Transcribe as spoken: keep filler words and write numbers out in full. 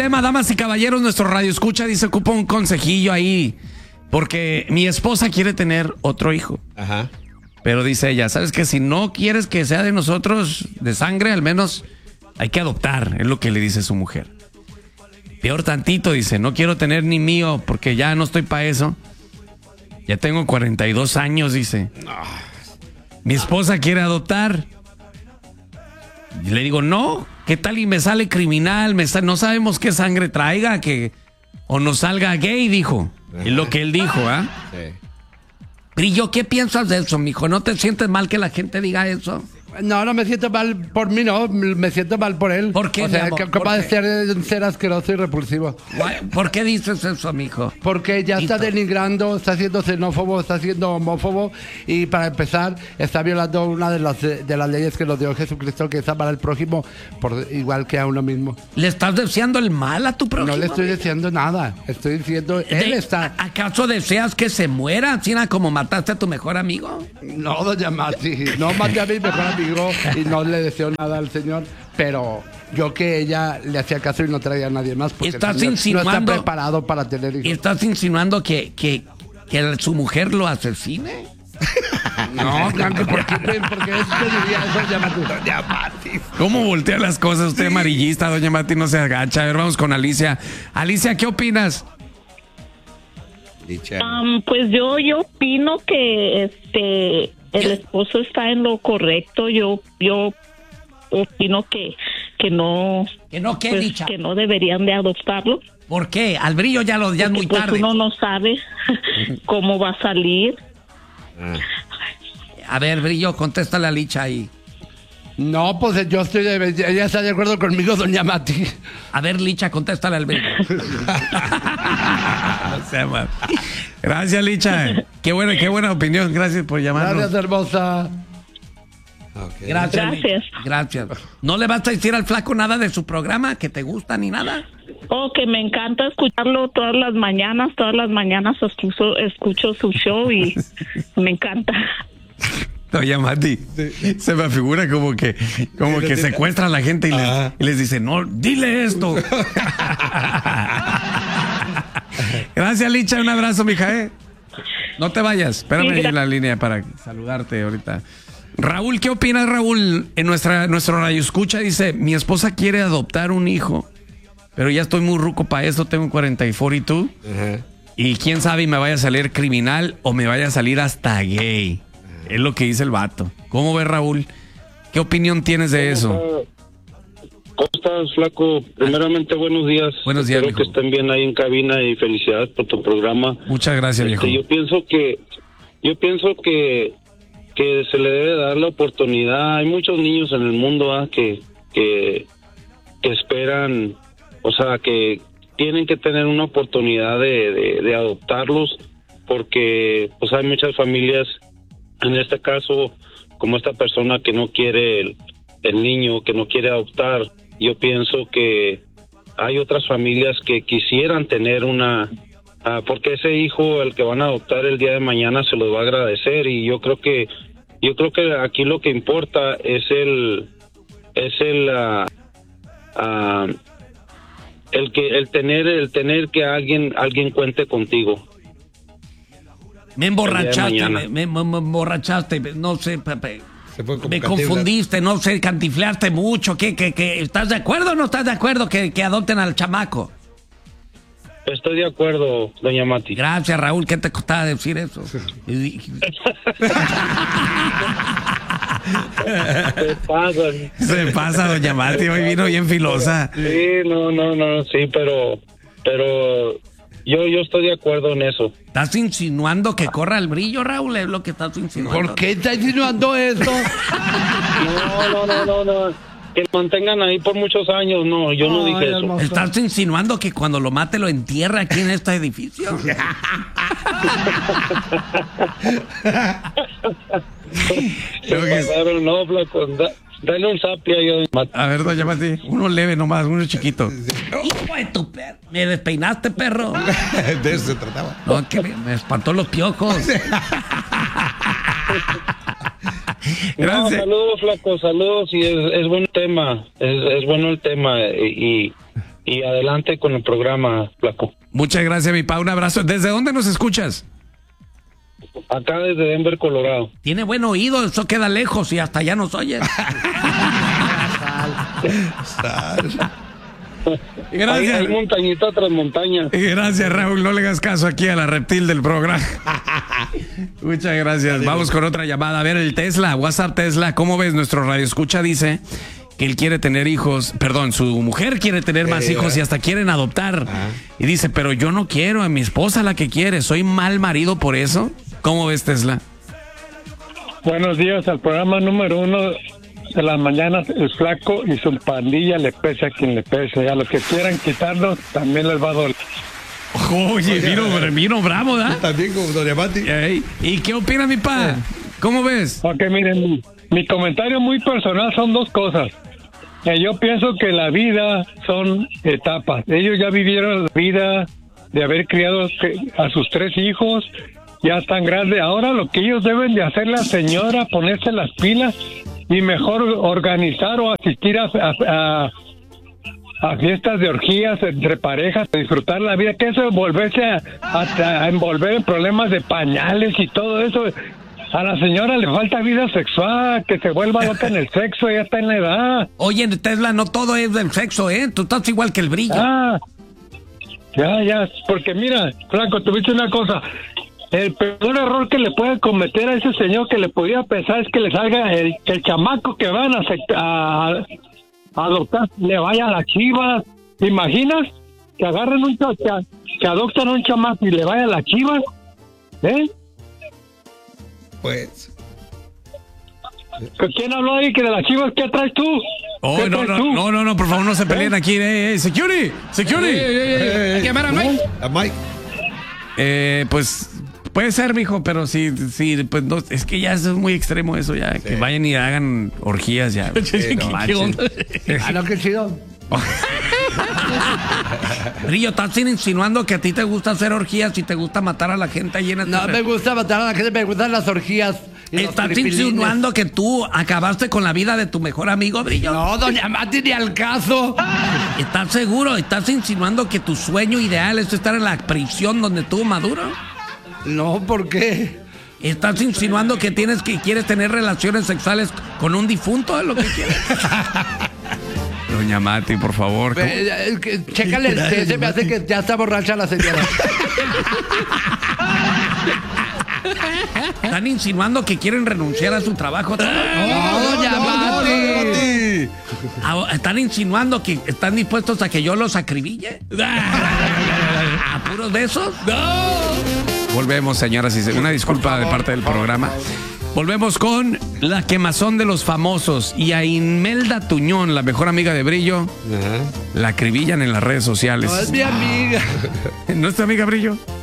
dilema, damas y caballeros, nuestro radio escucha, dice, ocupa un consejillo ahí, porque mi esposa quiere tener otro hijo. Ajá. Pero dice ella, ¿sabes qué? Si no quieres que sea de nosotros, de sangre, al menos hay que adoptar, es lo que le dice su mujer. Peor tantito, dice, no quiero tener ni mío, porque ya no estoy para eso. Ya tengo cuarenta y dos años, dice. Mi esposa quiere adoptar. Y le digo, no, ¿qué tal y me sale criminal? Me sale, no sabemos qué sangre traiga, que o nos salga gay, dijo. Ajá. Es lo que él dijo, ¿ah? ¿eh? Sí. Brillo, ¿qué piensas de eso, mijo? ¿No te sientes mal que la gente diga eso? No, no me siento mal por mí, no. Me siento mal por él. ¿Por qué, O sea, mi amor? que capaz de ser, ser asqueroso y repulsivo. ¿Por qué dices eso, mijo? Porque ya Tito. está denigrando, está siendo xenófobo, está siendo homófobo. Y para empezar, está violando una de las, de las leyes que nos dio Jesucristo, que es amar al prójimo por igual que a uno mismo. ¿Le estás deseando el mal a tu prójimo? No le estoy deseando nada. Estoy diciendo, él de, está... ¿Acaso deseas que se muera, así como mataste a tu mejor amigo? No, doña Mati, no maté a mi mejor amigo. Y no le deseo nada al Señor, pero yo que ella le hacía caso y no traía a nadie más porque ¿Estás el Señor insinuando, no está preparado para tener hijos. ¿Estás insinuando que, que, que su mujer lo asesine? No, Blanco, ¿por qué, ¿por qué te diría eso, doña Mati? Doña Mati. ¿Cómo voltea las cosas? Usted amarillista, doña Mati, no se agacha. A ver, vamos con Alicia. Alicia, ¿qué opinas? Um, pues yo, yo opino que este... el esposo está en lo correcto. Yo yo opino que que no que no qué, pues, dicha? que no deberían de adoptarlo. ¿Por qué? Al Brillo ya lo ya es muy pues tarde. Uno no sabe cómo va a salir. A ver, Brillo, contéstale a Licha ahí. No, pues yo estoy de, ella está de acuerdo conmigo, doña Mati. A ver, Licha, contéstale al Brillo. O sea, man. Gracias, Licha. Qué buena, qué buena opinión. Gracias por llamarnos. Gracias, hermosa. Okay. Gracias. Gracias. Gracias. ¿No le vas a decir al flaco nada de su programa? ¿Que te gusta ni nada? Oh, que me encanta escucharlo todas las mañanas. Todas las mañanas escucho, escucho su show y me encanta. Oye, Mati, sí. Se me figura como que como que secuestra a la gente y les, y les dice, no, dile esto. Gracias, Licha, un abrazo, mija, ¿eh? No te vayas, espérame ahí en la línea para saludarte ahorita. Raúl, ¿qué opinas, Raúl? En nuestra nuestro radio escucha dice, mi esposa quiere adoptar un hijo, pero ya estoy muy ruco para eso, tengo cuarenta y cuatro y tú. Uh-huh. Y quién sabe, me vaya a salir criminal o me vaya a salir hasta gay. Es lo que dice el vato. ¿Cómo ves, Raúl? ¿Qué opinión tienes de eso? ¿Cómo estás, flaco? Primeramente, buenos días. Buenos días, Espero viejo. que estén bien ahí en cabina y felicidades por tu programa. Muchas gracias, viejo. Este, yo pienso que, yo pienso que, que se le debe dar la oportunidad. Hay muchos niños en el mundo ¿ah? que, que, que esperan, o sea, que tienen que tener una oportunidad de, de, de adoptarlos, porque pues hay muchas familias. En este caso, como esta persona que no quiere el, el niño, que no quiere adoptar, yo pienso que hay otras familias que quisieran tener una, uh, porque ese hijo, el que van a adoptar el día de mañana, se los va a agradecer. Y yo creo que, yo creo que aquí lo que importa es el, es el, uh, uh, el que, el tener, el tener que alguien, alguien cuente contigo. Me emborrachaste, me, me, me emborrachaste, no sé, Pepe. Me confundiste, no sé, cantifleaste mucho. ¿Qué, qué, qué? ¿Estás de acuerdo o no estás de acuerdo que, que adopten al chamaco? Estoy de acuerdo, doña Mati. Gracias, Raúl. ¿Qué te costaba decir eso? Se pasa. Se pasa, doña Mati. Hoy vino bien filosa. Sí, no, no, no, sí, pero, pero yo, yo estoy de acuerdo en eso. ¿Estás insinuando que corra el Brillo, Raúl? Es lo que estás insinuando. ¿Por qué estás insinuando eso? No, no, no, no, no. Que lo mantengan ahí por muchos años. No, yo no, no dije eso. ¿Estás insinuando que cuando lo mate lo entierra aquí en este edificio? pasaron, no, flaco. Da, dale un zapi ahí. A ver, doña Mati, uno leve nomás, uno chiquito. Hijo de tu perro. Me despeinaste, perro. De eso se trataba. No, que me, me espantó los piojos. No, saludos, flaco, saludos. Y es, es buen tema. Es, es bueno el tema. Y, y adelante con el programa, Flaco. Muchas gracias, mi pa. Un abrazo. ¿Desde dónde nos escuchas? Acá desde Denver, Colorado. Tiene buen oído, eso queda lejos y hasta allá nos oye. Gracias. Hay, hay montañita tras montaña. Gracias, Raúl. No le hagas caso aquí a la reptil del programa. Muchas gracias. Vamos con otra llamada. A ver, el Tesla, WhatsApp Tesla. ¿Cómo ves? Nuestro radioescucha dice que él quiere tener hijos. Perdón, su mujer quiere tener más Eh, hijos y hasta quieren adoptar. Ah. Y dice, pero yo no quiero, a mi esposa la que quiere. ¿Soy mal marido por eso? ¿Cómo ves, Tesla? Buenos días al programa número uno de las mañanas, el Flaco y su pandilla, le pese a quien le pese. A los que quieran quitarlos también les va a doler. Oye, vino, vino bravo, ¿da? También con Doña Mati. Ey, ¿y qué opina mi pa? ¿Cómo ves? Ok, miren, mi, mi comentario muy personal son dos cosas. Eh, yo pienso que la vida son etapas. Ellos ya vivieron la vida de haber criado que- a sus tres hijos, ya están grandes. Ahora lo que ellos deben de hacer, la señora, ponerse las pilas y mejor organizar o asistir a, a, a, a fiestas de orgías entre parejas, disfrutar la vida, que eso volverse a, a, a envolver en problemas de pañales y todo eso. A la señora le falta vida sexual, que se vuelva loca en el sexo, ya está en la edad. Oye, Tesla, no todo es del sexo, ¿eh? Tú estás igual que el brillo. Ah, ya, ya, porque mira, Franco, te viste una cosa. El peor error que le puede cometer a ese señor que le podía pensar es que le salga el, que el chamaco que van a, acect- a, a adoptar le vaya a las Chivas. ¿Te imaginas? Que agarren un cha- que, que adoptan a un chamaco y le vaya a las Chivas. ¿Eh? Pues. ¿Quién habló ahí que de las Chivas? ¿Qué traes tú? Oh, ¿Qué no, traes no, tú? no, no, no, por favor, no se peleen aquí. Eh, eh, security, security. Hay que llamar a Mike. A Mike. Eh, pues puede ser, mijo, pero sí, sí, pues no, es que ya es muy extremo eso ya, que vayan y hagan orgías ya. Sí, no, manches. Ah, no, qué chido. Brillo, estás insinuando que a ti te gusta hacer orgías y te gusta matar a la gente ahí en este No me gusta matar a la gente, me gustan las orgías. y los ¿Estás tripilines. insinuando que tú acabaste con la vida de tu mejor amigo, Brillo? No, doña Mati, ni al caso. ¿Estás seguro? ¿Estás insinuando que tu sueño ideal es estar en la prisión donde estuvo Maduro? No, ¿por qué? ¿Estás insinuando que tienes que quieres tener relaciones sexuales con un difunto? ¿Es lo que quieres? Doña Mati, por favor. ¿cómo? Eh, eh, que- Chécale el té, se me hace que ya está borracha la señora. ¿Están insinuando que quieren renunciar a su trabajo? No, doña Mati. Ah, ¿están insinuando que están dispuestos a que yo los acribille? ¿A puros besos? ¡No! Volvemos, señoras y señores. Una disculpa de parte del programa. Volvemos con la quemazón de los famosos. Y a Imelda Tuñón, la mejor amiga de Brillo, la acribillan en las redes sociales. No es mi amiga. ¿No es tu amiga Brillo?